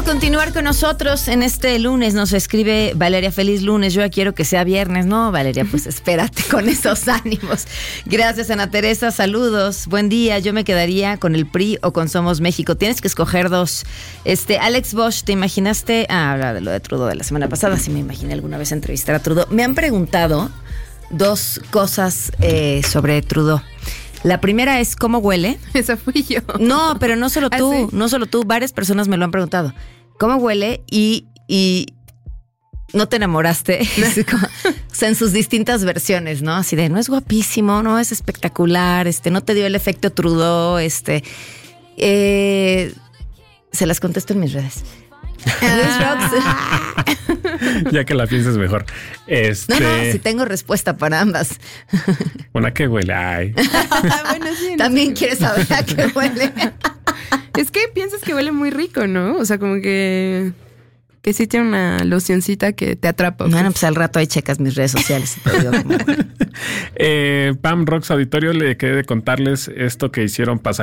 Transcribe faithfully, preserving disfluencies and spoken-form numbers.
por continuar con nosotros en este lunes. Nos escribe Valeria, feliz lunes, yo ya quiero que sea viernes. No, Valeria, pues espérate con esos ánimos. Gracias, Ana Teresa, saludos, buen día. Yo me quedaría con el P R I o con Somos México. Tienes que escoger dos. Este, Alex Bosch, ¿te imaginaste? Ah, habla de lo de Trudeau de la semana pasada. Sí me imaginé alguna vez entrevistar a Trudeau. Me han preguntado dos cosas eh, sobre Trudeau. La primera es ¿cómo huele? Esa fui yo. No, pero no solo tú, ¿Ah, sí? no solo tú, varias personas me lo han preguntado. ¿Cómo huele? Y, y no te enamoraste. O sea, en sus distintas versiones, ¿no? Así de, no es guapísimo, no es espectacular, este, no te dio el efecto Trudeau, este. Eh, se las contesto en mis redes. Ya que la pienses mejor. Este... No, no, si tengo respuesta para ambas. Una que huele. Ay. Bueno, sí, no También sé. quieres saber a qué huele. Es que piensas que huele muy rico, ¿no? O sea, como que... Que sí tiene una locioncita que te atrapa. Bueno, pues al rato ahí checas mis redes sociales. Te digo cómo huele. eh, Pam Rocks Auditorio, le quedé de contarles esto que hicieron pasar